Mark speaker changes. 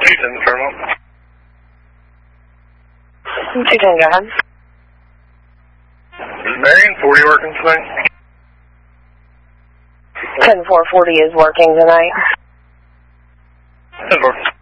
Speaker 1: 210 to Terminal.
Speaker 2: 210, go ahead.
Speaker 1: Is Marion 40 working tonight?
Speaker 2: 10-440 is working tonight.
Speaker 1: 10-4.